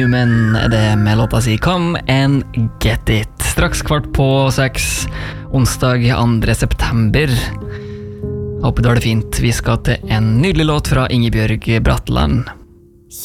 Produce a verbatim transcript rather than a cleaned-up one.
Men er det med låta si Come and Get It. Straks kvart på seks, onsdag andre september. Håper du har det fint. Vi skal til en nydelig låt fra Ingebjørg Bratland.